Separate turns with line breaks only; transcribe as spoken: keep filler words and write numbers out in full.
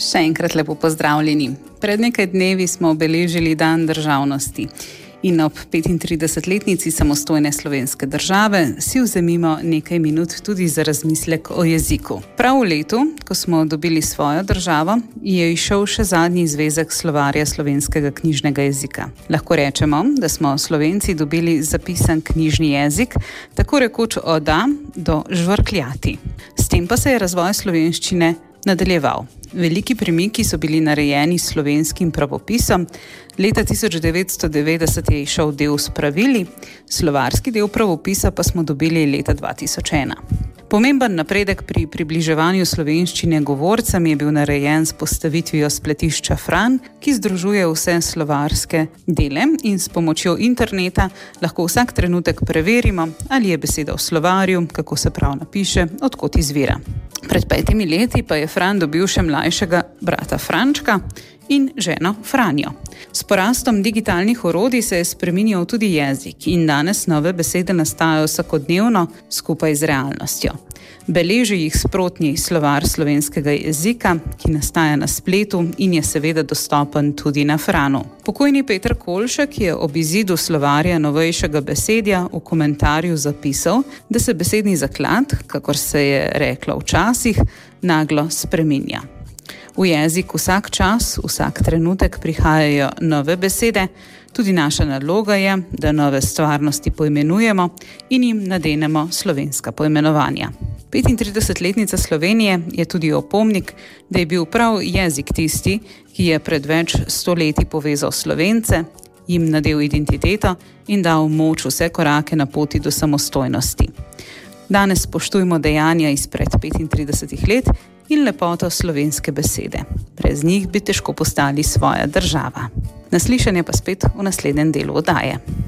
Še enkrat lepo pozdravljeni. Pred nekaj dnevi smo obeležili Dan državnosti in ob petintridesetletnici samostojne slovenske države si vzemimo nekaj minut tudi za razmislek o jeziku. Prav v letu, ko smo dobili svojo državo, je izšel še zadnji zvezek slovarja slovenskega knjižnega jezika. Lahko rečemo, da smo Slovenci dobili zapisan knjižni jezik, tako rekoč od A do žvrkljati. S tem pa se je razvoj slovenščine nadaljeval. Veliki premiki so bili narejeni s slovenskim pravopisom. Leta tisoč devetsto devetdeset je izšel del s pravili, slovarski del pravopisa pa smo dobili leta dva tisoč ena. Pomemben napredek pri približevanju slovenščine govorcem je bil narejen s postavitvijo spletišča Fran, ki združuje vse slovarske dele in s pomočjo interneta lahko vsak trenutek preverimo, ali je beseda v slovarju, kako se prav napiše, od kod izvira. Pred petimi leti pa je Fran dobil še mlajšega brata Frančka in ženo Franjo. S porastom digitalnih orodij se je spreminjal tudi jezik in danes nove besede nastajajo vsakodnevno skupaj z realnostjo. Beleži jih sprotni slovar slovenskega jezika, ki nastaja na spletu in je seveda dostopen tudi na Franu. Pokojni Peter Kolšek je ob izidu slovarja novejšega besedja v komentarju zapisal, da se besedni zaklad, kakor se je reklo včasih, naglo spreminja. V jezik vsak čas, vsak trenutek prihajajo nove besede, tudi naša naloga je, da nove stvarnosti poimenujemo in jim nadenemo slovenska poimenovanja. petintridesetletnica Slovenije je tudi opomnik, da je bil prav jezik tisti, ki je pred več stoletji povezal Slovence, jim nadel identiteto in dal moč vse korake na poti do samostojnosti. Danes spoštujmo dejanja izpred petintridesetih let in lepoto slovenske besede. Brez njih bi težko postali svoja država. Naslišanje pa spet v naslednjem delu oddaje.